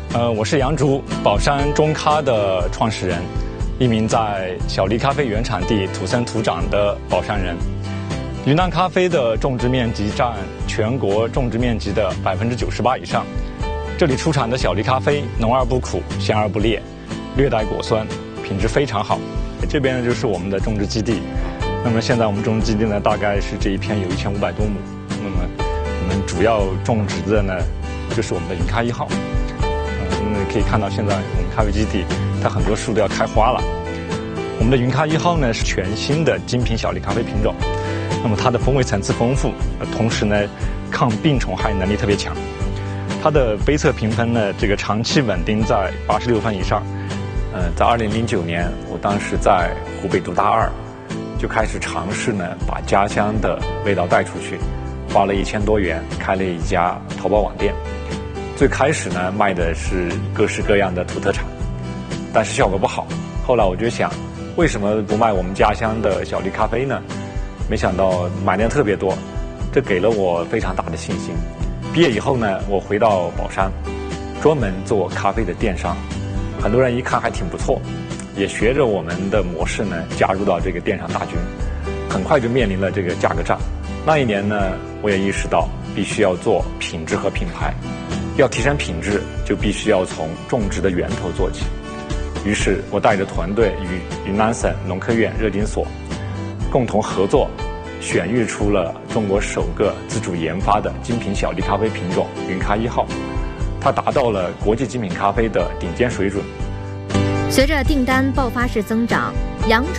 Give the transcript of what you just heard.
我是杨竹，宝山中咖的创始人，一名在小粒咖啡原产地土生土长的宝山人。云南咖啡的种植面积占全国种植面积的98%以上。这里出产的小粒咖啡浓而不苦，咸而不烈，略带果酸，品质非常好。这边呢就是我们的种植基地。那么现在我们种植基地呢，大概是这一片有1500多亩。那么我们主要种植的呢，就是我们的云咖1号。可以看到现在我们咖啡基地，它很多树都要开花了。我们的云咖1号呢是全新的精品小粒咖啡品种，那么它的风味层次丰富，同时呢抗病虫害能力特别强。它的杯测评分呢，这个长期稳定在86分以上。在2009年，我当时在湖北读大2，就开始尝试呢把家乡的味道带出去，花了1000多元开了一家淘宝网店。最开始呢卖的是各式各样的土特产，但是效果不好。后来我就想，为什么不卖我们家乡的小粒咖啡呢？没想到买量特别多，这给了我非常大的信心。毕业以后呢，我回到宝山，专门做咖啡的电商。很多人一看还挺不错，也学着我们的模式呢，加入到这个电商大军。很快就面临了这个价格战。那一年呢，我也意识到必须要做品质和品牌。要提升品质，就必须要从种植的源头做起。于是我带着团队与云南省农科院热经所共同合作，选育出了中国首个自主研发的精品小粒咖啡品种云咖1号，它达到了国际精品咖啡的顶尖水准。 随着订单爆发式增长，杨竹